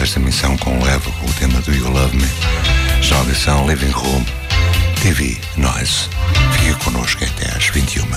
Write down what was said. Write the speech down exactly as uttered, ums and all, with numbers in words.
esta missão com o Eva, com o tema do You Love Me. Já a audição Living Room, T V Noise. Fique connosco até às vinte e uma.